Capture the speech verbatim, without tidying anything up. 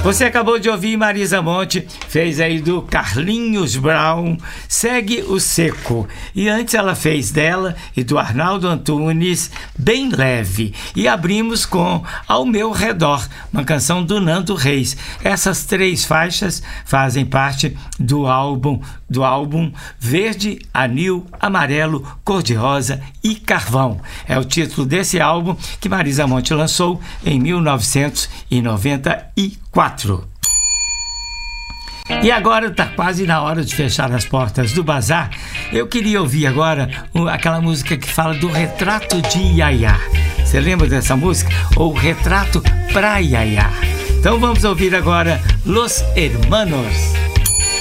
Você acabou de ouvir Marisa Monte, fez aí do Carlinhos Brown, Segue o Seco. E antes ela fez dela e do Arnaldo Antunes, Bem Leve. E abrimos com Ao Meu Redor, uma canção do Nando Reis. Essas três faixas fazem parte do álbum, do álbum Verde, Anil, Amarelo, Cor-de-Rosa e Carvão. É o título desse álbum que Marisa Monte lançou em mil novecentos e noventa e quatro. E agora está quase na hora de fechar as portas do bazar. Eu queria ouvir agora aquela música que fala do retrato de Yaya. Você lembra dessa música? Ou Retrato pra Yaya. Então vamos ouvir agora Los Hermanos.